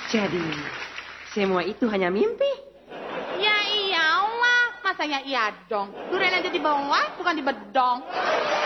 Jadi, semua itu hanya mimpi? Ya iyalah, masanya iya dong. Durian aja di bawah, bukan di bedong.